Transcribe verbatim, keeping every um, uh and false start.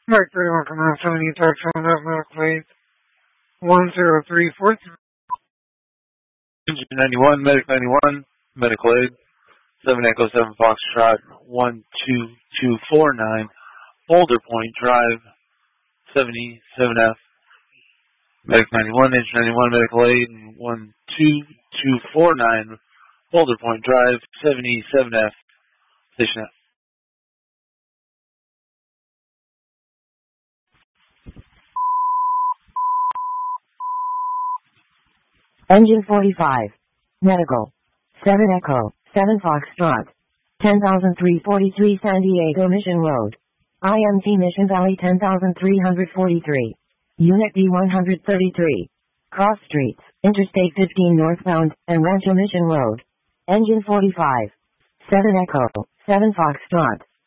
Mercury one command seventy touchdown at medical aid one zero three four three. Engine ninety-one, Medic ninety-one, medical aid, seven Echo seven Foxtrot, one two two four nine, Boulder Point Drive, seventy-seven F, Medic ninety-one, Engine ninety-one, medical aid, one two two four nine, Boulder Point Drive, seventy-seven F, Station F. Engine forty-five. Medical. seven Echo, seven Foxtrot. ten thousand three hundred forty-three San Diego Mission Road. I M T Mission Valley ten thousand three hundred forty-three. Unit B one hundred thirty-three. Cross Streets, Interstate fifteen northbound, and Rancho Mission Road. Engine forty-five. seven Echo, seven Foxtrot.